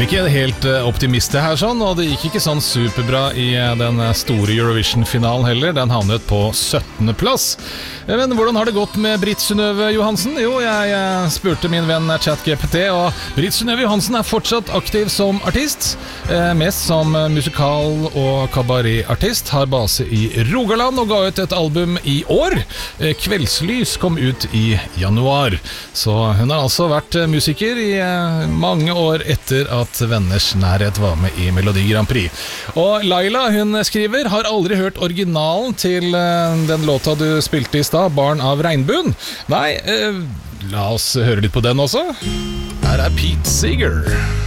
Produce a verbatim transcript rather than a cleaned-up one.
Ikke helt optimist her sånn, og det gikk ikke sånn superbra i den store Eurovision-finalen heller. Den havnet på syttende plass. Men hvordan har det gått med Britt Synnøve Johansen? Jo, jeg spurte min venn ChatGPT, og Britt Synnøve Johansen er fortsatt aktiv som artist. Mest som musikal- og kabaretartist. Har base i Rogaland og ga ut et album i år. Kveldslys kom ut i januar. Så hun har altså vært musiker i mange år etter at Venners nærhet var med i Melodi Grand Prix. Og Laila, hun skriver, har aldri hørt originalen til den låta du spilte i stad, Barn av regnbuen. Nei, eh, la oss høre litt på den også. Her er Pete Seeger.